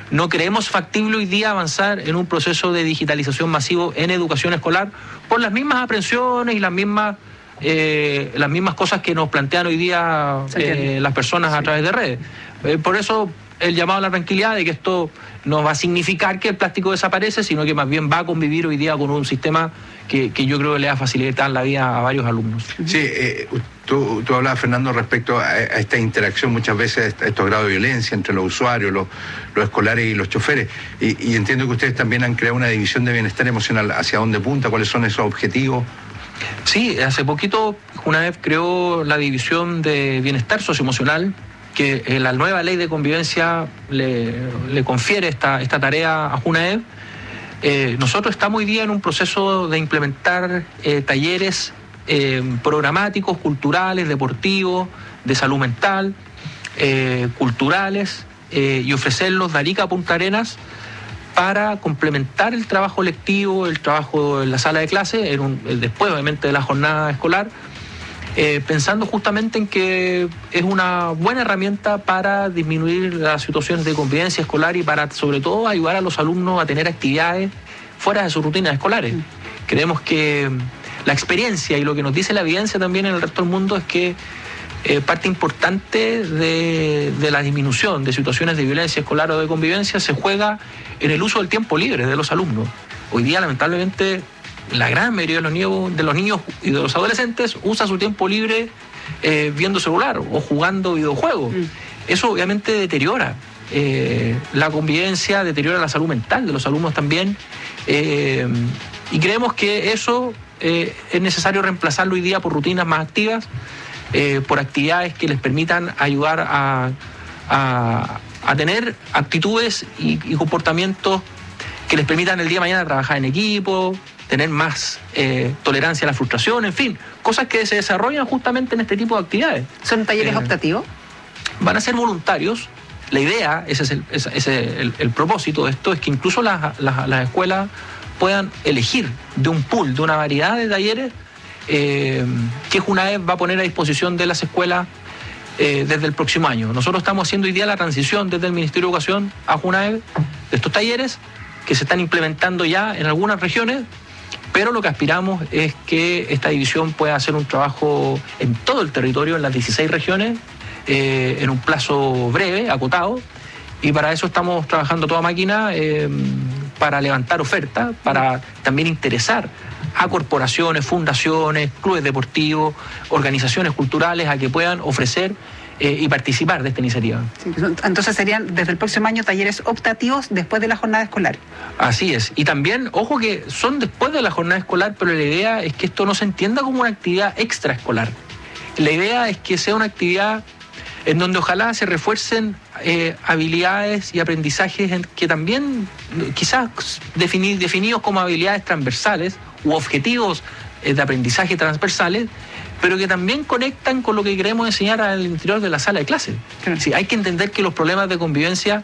no creemos factible hoy día avanzar en un proceso de digitalización masivo en educación escolar por las mismas aprensiones y las mismas cosas que nos plantean hoy día las personas a través de redes. Por eso el llamado a la tranquilidad de que esto no va a significar que el plástico desaparece, sino que más bien va a convivir hoy día con un sistema que yo creo que le va a facilitar la vida a varios alumnos. Sí, tú hablabas, Fernando, respecto a esta interacción muchas veces, a estos grados de violencia entre los usuarios, los escolares y los choferes. Y entiendo que ustedes también han creado una división de bienestar emocional. ¿Hacia dónde punta? ¿Cuáles son esos objetivos? Sí, hace poquito Junaev creó la división de bienestar socioemocional, que la nueva ley de convivencia le confiere esta tarea a Junaev. Nosotros estamos hoy día en un proceso de implementar talleres programáticos, culturales, deportivos, de salud mental, culturales, y ofrecerlos de Arica a Punta Arenas para complementar el trabajo lectivo, el trabajo en la sala de clase, después obviamente de la jornada escolar, pensando justamente en que es una buena herramienta para disminuir las situaciones de convivencia escolar y para sobre todo ayudar a los alumnos a tener actividades fuera de sus rutinas escolares. Creemos que la experiencia y lo que nos dice la evidencia también en el resto del mundo es que parte importante de la disminución de situaciones de violencia escolar o de convivencia se juega en el uso del tiempo libre de los alumnos. Hoy día, lamentablemente, la gran mayoría de los niños y de los adolescentes usa su tiempo libre viendo celular o jugando videojuegos. Eso obviamente deteriora la convivencia, deteriora la salud mental de los alumnos también, y creemos que eso es necesario reemplazarlo hoy día por rutinas más activas, por actividades que les permitan ayudar a tener actitudes y comportamientos que les permitan el día de mañana trabajar en equipo, tener más tolerancia a la frustración, en fin, cosas que se desarrollan justamente en este tipo de actividades. ¿Son talleres optativos? Van a ser voluntarios. La idea, ese es el propósito de esto, es que incluso las escuelas puedan elegir de un pool, de una variedad de talleres que Junaev va a poner a disposición de las escuelas desde el próximo año. Nosotros estamos haciendo hoy día la transición desde el Ministerio de Educación a Junaev de estos talleres que se están implementando ya en algunas regiones, pero lo que aspiramos es que esta división pueda hacer un trabajo en todo el territorio, en las 16 regiones, en un plazo breve, acotado, y para eso estamos trabajando a toda máquina para levantar oferta, para también interesar a corporaciones, fundaciones, clubes deportivos, organizaciones culturales a que puedan ofrecer y participar de esta iniciativa. Sí, entonces serían desde el próximo año talleres optativos después de la jornada escolar. Así es. Y también, ojo que son después de la jornada escolar, pero la idea es que esto no se entienda como una actividad extraescolar. La idea es que sea una actividad en donde ojalá se refuercen habilidades y aprendizajes que también quizás definidos como habilidades transversales u objetivos de aprendizaje transversales, pero que también conectan con lo que queremos enseñar al interior de la sala de clase. Sí, hay que entender que los problemas de convivencia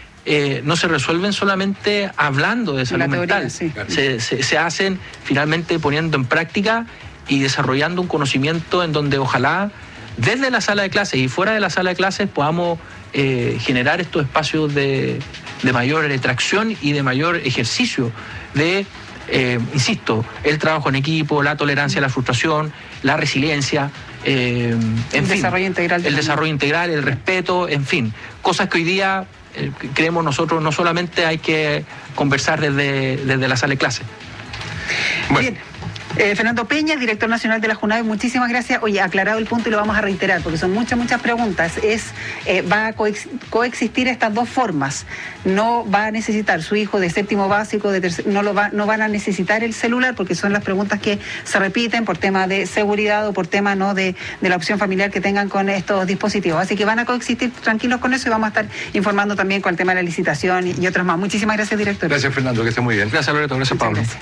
no se resuelven solamente hablando de salud mental. Sí. Se hacen finalmente poniendo en práctica y desarrollando un conocimiento en donde ojalá desde la sala de clases y fuera de la sala de clases podamos generar estos espacios de mayor tracción y de mayor ejercicio de, insisto, el trabajo en equipo, la tolerancia a la frustración, la resiliencia, desarrollo integral, el desarrollo integral, el respeto, en fin, cosas que hoy día creemos nosotros no solamente hay que conversar desde la sala de clases. Bueno. Bien. Fernando Peña, director nacional de la Junaev, muchísimas gracias. Oye, aclarado el punto y lo vamos a reiterar porque son muchas preguntas. Va a coexistir estas dos formas. No va a necesitar su hijo de séptimo básico, no van a necesitar el celular porque son las preguntas que se repiten por tema de seguridad o por tema de la opción familiar que tengan con estos dispositivos. Así que van a coexistir tranquilos con eso y vamos a estar informando también con el tema de la licitación y otros más. Muchísimas gracias, director. Gracias, Fernando, que esté muy bien. Gracias, Loreto. Gracias, Pablo. Gracias.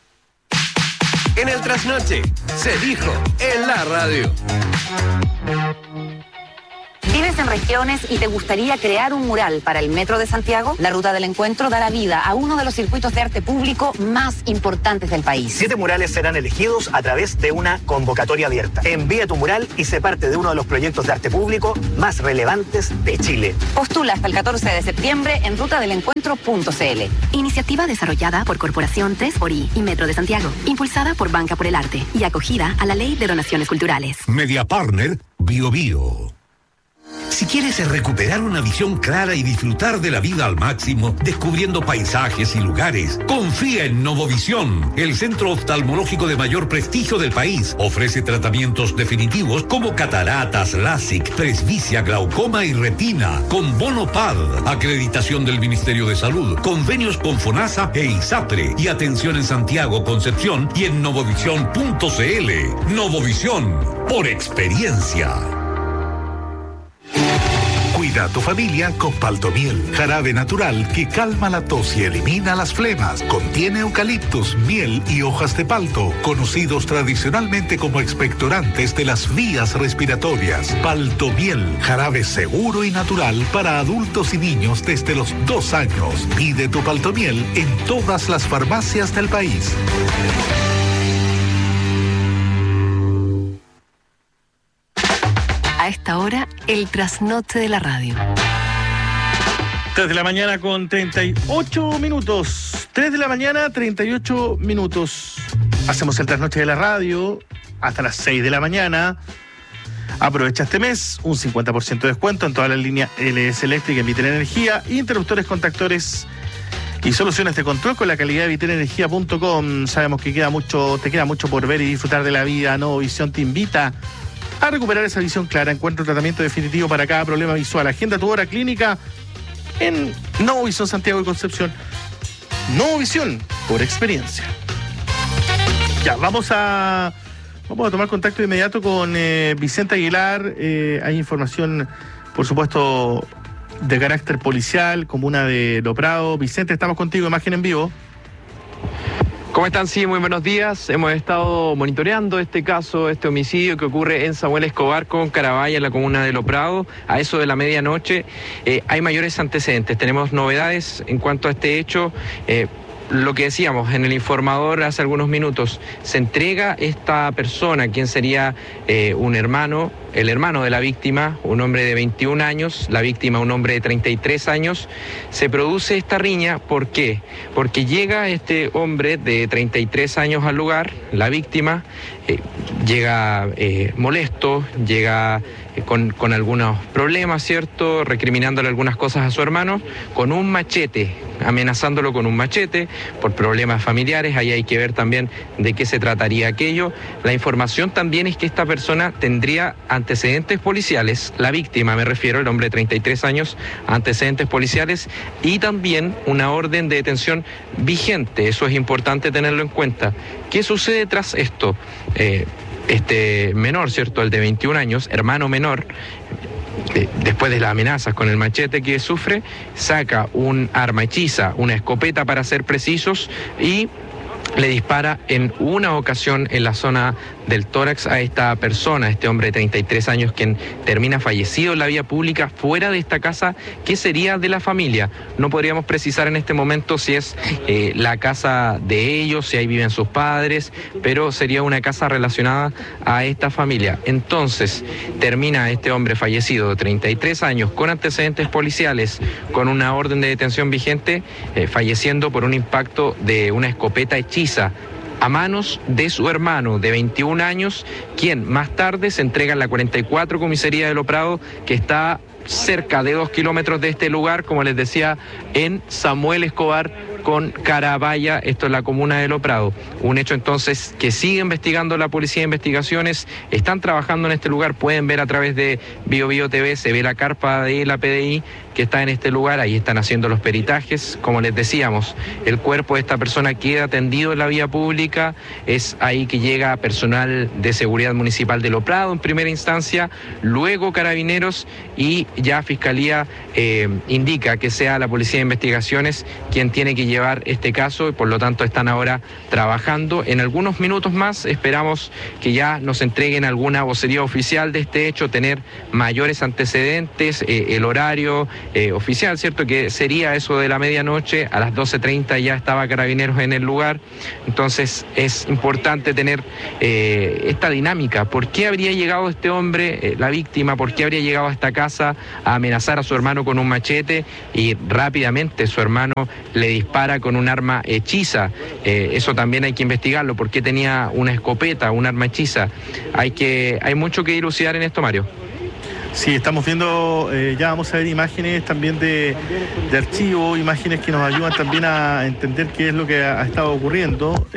En el Trasnoche se dijo en la radio. ¿Tienes vives en regiones y te gustaría crear un mural para el Metro de Santiago, la Ruta del Encuentro dará vida a uno de los circuitos de arte público más importantes del país. 7 murales serán elegidos a través de una convocatoria abierta. Envía tu mural y sé parte de uno de los proyectos de arte público más relevantes de Chile. Postula hasta el 14 de septiembre en rutadelencuentro.cl. Iniciativa desarrollada por Corporación 3xI y Metro de Santiago, impulsada por Banca por el Arte y acogida a la Ley de Donaciones Culturales. Media Partner Bio Bio. Si quieres recuperar una visión clara y disfrutar de la vida al máximo, descubriendo paisajes y lugares, confía en Novovisión, el centro oftalmológico de mayor prestigio del país. Ofrece tratamientos definitivos como cataratas, LASIK, presbicia, glaucoma y retina, con bono PAD, acreditación del Ministerio de Salud, convenios con FONASA e ISAPRE, y atención en Santiago, Concepción y en novovisión.cl. Novovisión, por experiencia. Cuida a tu familia con Paltomiel, jarabe natural que calma la tos y elimina las flemas. Contiene eucaliptus, miel y hojas de palto, conocidos tradicionalmente como expectorantes de las vías respiratorias. Paltomiel, jarabe seguro y natural para adultos y niños desde los 2 años. Pide tu Paltomiel en todas las farmacias del país. A esta hora, el trasnoche de la radio. 3 de la mañana con 38 minutos. 3 de la mañana, 38 minutos. Hacemos el trasnoche de la radio hasta las 6 de la mañana. Aprovecha este mes un 50% de descuento en toda la línea LS Electric en Vitel Energía, interruptores, contactores y soluciones de control con la calidad de vitelenergia.com. Sabemos que te queda mucho por ver y disfrutar de la vida. Novovisión te invita a recuperar esa visión clara. Encuentra un tratamiento definitivo para cada problema visual. Agenda tu hora clínica en Novovisión Santiago y Concepción. Novovisión, por experiencia. Ya, vamos a tomar contacto de inmediato con Vicente Aguilar. Hay información, por supuesto, de carácter policial, comuna de Loprado. Vicente, estamos contigo, imagen en vivo. ¿Cómo están? Sí, muy buenos días. Hemos estado monitoreando este caso, este homicidio que ocurre en Samuel Escobar con Carabaya, en la comuna de Loprado, a eso de la medianoche. Hay mayores antecedentes, tenemos novedades en cuanto a este hecho. Lo que decíamos en el informador hace algunos minutos, se entrega esta persona, quien sería el hermano de la víctima, un hombre de 21 años, la víctima un hombre de 33 años. Se produce esta riña, ¿por qué? Porque llega este hombre de 33 años al lugar, la víctima, llega molesto, llega con algunos problemas, ¿cierto? Recriminándole algunas cosas a su hermano, con un machete, amenazándolo con un machete por problemas familiares. Ahí hay que ver también de qué se trataría aquello. La información también es que esta persona tendría antecedentes policiales, la víctima me refiero, el hombre de 33 años, antecedentes policiales y también una orden de detención vigente. Eso es importante tenerlo en cuenta. ¿Qué sucede tras esto? Este menor, ¿cierto? El de 21 años, hermano menor, después de las amenazas con el machete que sufre, saca un arma hechiza, una escopeta para ser precisos, y le dispara en una ocasión en la zona del tórax a esta persona, este hombre de 33 años, quien termina fallecido en la vía pública fuera de esta casa que sería de la familia. No podríamos precisar en este momento si es la casa de ellos, si ahí viven sus padres, pero sería una casa relacionada a esta familia. Entonces, termina este hombre fallecido de 33 años con antecedentes policiales, con una orden de detención vigente, falleciendo por un impacto de una escopeta hechiza a manos de su hermano de 21 años, quien más tarde se entrega en la 44 Comisaría de Loprado, que está cerca de 2 kilómetros de este lugar, como les decía, en Samuel Escobar con Carabaya, esto es la comuna de Loprado. Un hecho entonces que sigue investigando la Policía de Investigaciones, están trabajando en este lugar, pueden ver a través de Bio Bio TV, se ve la carpa de la PDI que está en este lugar, ahí están haciendo los peritajes. Como les decíamos, el cuerpo de esta persona queda tendido en la vía pública, es ahí que llega personal de seguridad municipal de Loprado en primera instancia, luego Carabineros, y ya Fiscalía indica que sea la Policía de Investigaciones quien tiene que llevar llevar este caso y por lo tanto están ahora trabajando. En algunos minutos más esperamos que ya nos entreguen alguna vocería oficial de este hecho, tener mayores antecedentes, el horario oficial, ¿cierto? Que sería eso de la medianoche, a las 12:30 ya estaba Carabineros en el lugar. Entonces es importante tener esta dinámica. ¿Por qué habría llegado este hombre, la víctima, por qué habría llegado a esta casa a amenazar a su hermano con un machete y rápidamente su hermano le dispara con un arma hechiza? Eso también hay que investigarlo. ¿Por qué tenía una escopeta, un arma hechiza? Hay mucho que dilucidar en esto, Mario. Sí, estamos viendo, ya vamos a ver imágenes también de archivo, imágenes que nos ayudan también a entender qué es lo que ha estado ocurriendo.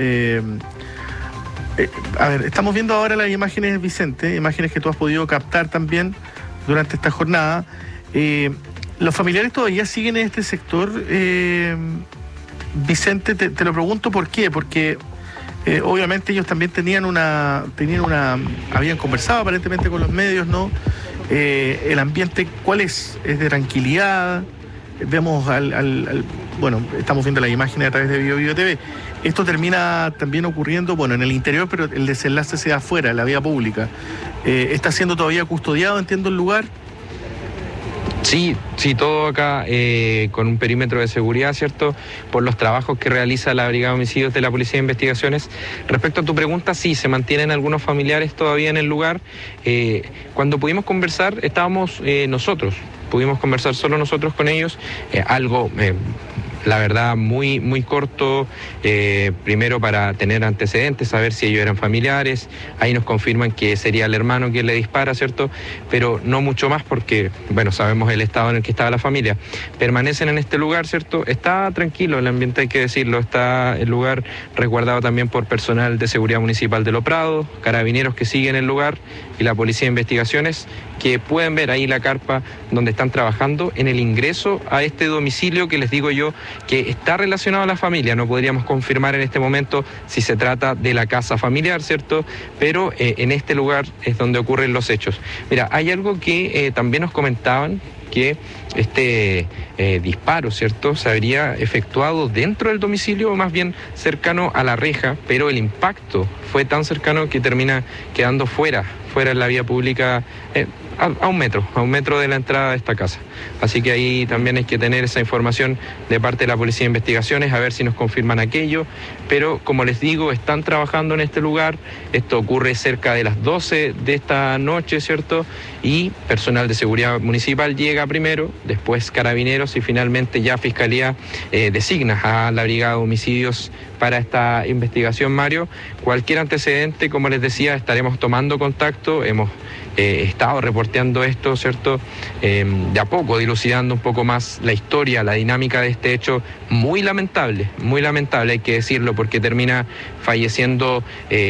A ver, estamos viendo ahora las imágenes, Vicente, imágenes que tú has podido captar también durante esta jornada. ¿Los familiares todavía siguen en este sector? Vicente, te lo pregunto por qué, porque obviamente ellos también habían conversado aparentemente con los medios, ¿no? El ambiente, ¿cuál es? ¿Es de tranquilidad? Vemos bueno, estamos viendo las imágenes a través de BioBio TV. Esto termina también ocurriendo, bueno, en el interior, pero el desenlace se da afuera, en la vía pública. ¿Está siendo todavía custodiado, entiendo, el lugar? Sí, todo acá con un perímetro de seguridad, ¿cierto? Por los trabajos que realiza la Brigada de Homicidios de la Policía de Investigaciones. Respecto a tu pregunta, sí, se mantienen algunos familiares todavía en el lugar. Cuando pudimos conversar, estábamos pudimos conversar solo nosotros con ellos, la verdad, muy, muy corto, primero para tener antecedentes, saber si ellos eran familiares. Ahí nos confirman que sería el hermano quien le dispara, ¿cierto? Pero no mucho más porque, bueno, sabemos el estado en el que estaba la familia. Permanecen en este lugar, ¿cierto? Está tranquilo el ambiente, hay que decirlo. Está el lugar resguardado también por personal de seguridad municipal de Los Prados, Carabineros que siguen el lugar y la Policía de Investigaciones, que pueden ver ahí la carpa donde están trabajando en el ingreso a este domicilio que les digo yo que está relacionado a la familia. No podríamos confirmar en este momento si se trata de la casa familiar, ¿cierto? Pero en este lugar es donde ocurren los hechos. Mira, hay algo que también nos comentaban, que este disparo, ¿cierto?, se habría efectuado dentro del domicilio o más bien cercano a la reja, pero el impacto fue tan cercano que termina quedando fuera en la vía pública, a un metro de la entrada de esta casa. Así que ahí también hay que tener esa información de parte de la Policía de Investigaciones, a ver si nos confirman aquello. Pero como les digo, están trabajando en este lugar. Esto ocurre cerca de las 12 de esta noche, ¿cierto? Y personal de seguridad municipal llega primero, después Carabineros y finalmente ya Fiscalía designa a la Brigada de Homicidios para esta investigación, Mario. Cualquier antecedente, como les decía, estaremos tomando contacto. Hemos estado reporteando esto, ¿cierto? De a poco, dilucidando un poco más la historia, la dinámica de este hecho muy lamentable, hay que decirlo, porque termina falleciendo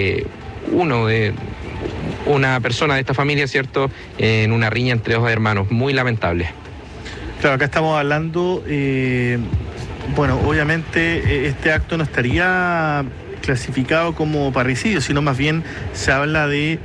una persona de esta familia, ¿cierto?, en una riña entre dos hermanos, muy lamentable. Claro, acá estamos hablando, bueno, obviamente este acto no estaría clasificado como parricidio, sino más bien se habla de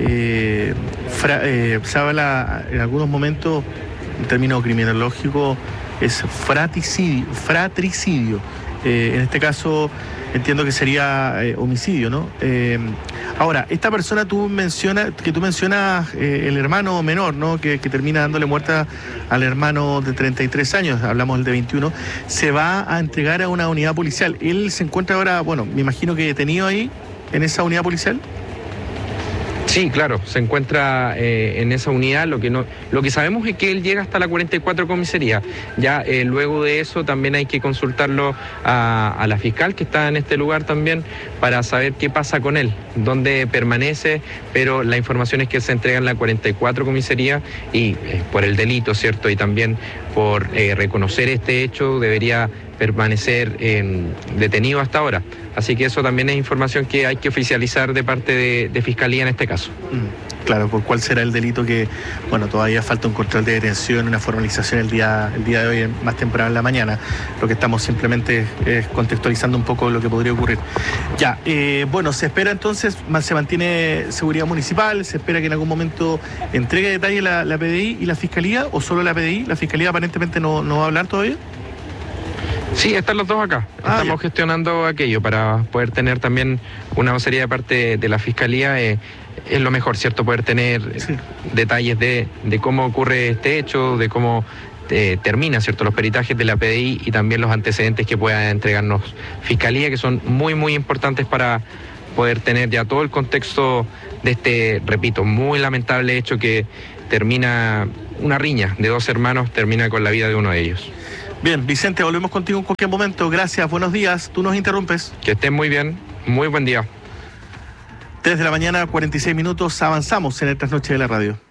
se habla en algunos momentos, en términos criminológicos, es fratricidio. En este caso entiendo que sería homicidio, ¿no? Ahora, esta persona tú mencionas el hermano menor, ¿no? Que termina dándole muerte al hermano de 33 años, hablamos del de 21, se va a entregar a una unidad policial. Él se encuentra ahora, bueno, me imagino que detenido ahí, en esa unidad policial. Sí, claro, se encuentra en esa unidad. Lo que sabemos es que él llega hasta la 44 comisaría. Ya luego de eso también hay que consultarlo a la fiscal que está en este lugar también para saber qué pasa con él, dónde permanece, pero la información es que él se entrega en la 44 comisaría y por el delito, ¿cierto? Y también por reconocer este hecho debería permanecer detenido hasta ahora. Así que eso también es información que hay que oficializar de parte de Fiscalía en este caso. Claro, ¿por cuál será el delito? Que, bueno, todavía falta un control de detención, una formalización el día de hoy, más temprano en la mañana. Lo que estamos simplemente es contextualizando un poco lo que podría ocurrir. Ya, bueno, se espera entonces, se mantiene seguridad municipal, se espera que en algún momento entregue detalle la PDI y la Fiscalía, o solo la PDI. La Fiscalía aparentemente no va a hablar todavía. Sí, están los dos acá. Estamos gestionando aquello para poder tener también una vocería de parte de la Fiscalía. Es lo mejor, ¿cierto? Poder tener detalles de cómo ocurre este hecho, de cómo termina, ¿cierto? Los peritajes de la PDI y también los antecedentes que pueda entregarnos Fiscalía, que son muy, muy importantes para poder tener ya todo el contexto de este, repito, muy lamentable hecho que termina una riña de dos hermanos, termina con la vida de uno de ellos. Bien, Vicente, volvemos contigo en cualquier momento. Gracias, buenos días. Tú nos interrumpes. Que estén muy bien. Muy buen día. 3 de la mañana, 46 minutos. Avanzamos en el Trasnoche de la Radio.